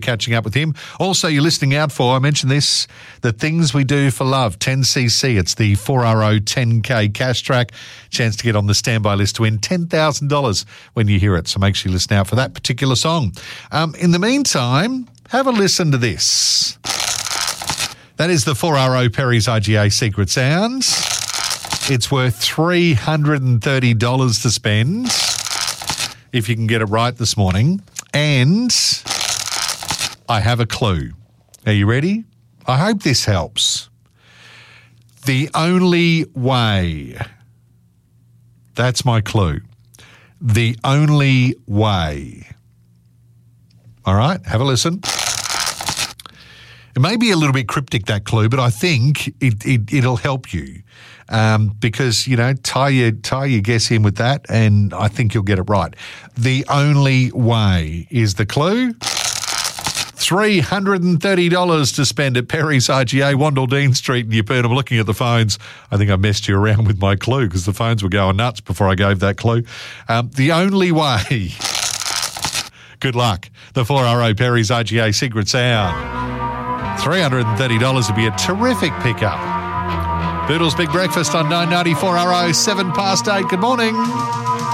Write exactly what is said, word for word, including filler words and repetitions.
catching up with him. Also, you're listening out for, I mentioned this, the Things We Do for Love, ten C C. It's the four R O ten K cash track. Chance to get on the standby list to win ten thousand dollars when you hear it. So make sure you listen out for that particular song. Um, in the meantime, have a listen to this. That is the four R O Perry's I G A Secret Sounds. It's worth three hundred thirty dollars to spend if you can get it right this morning. And I have a clue. Are you ready? I hope this helps. The only way. That's my clue. The only way. All right, have a listen. It may be a little bit cryptic, that clue, but I think it, it, it'll help you um, because, you know, tie your, tie your guess in with that and I think you'll get it right. The only way is the clue. three hundred thirty dollars to spend at Perry's I G A, Wandle Dean Street in Yeppoon. I'm looking at the phones. I think I messed you around with my clue because the phones were going nuts before I gave that clue. Um, the only way. Good luck. The four R O Perry's I G A Secret Sound. three hundred thirty dollars would be a terrific pickup. Boodle's Big Breakfast on nine ninety-four R O, seven past eight. Good morning.